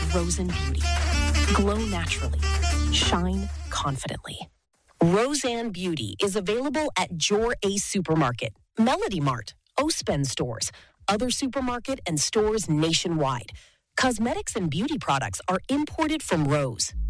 Rosen Beauty. Glow naturally. Shine confidently. Roseanne Beauty is available at Jor Ace Supermarket, Melody Mart, Ospen stores, other supermarket and stores nationwide. Cosmetics and beauty products are imported from Rose.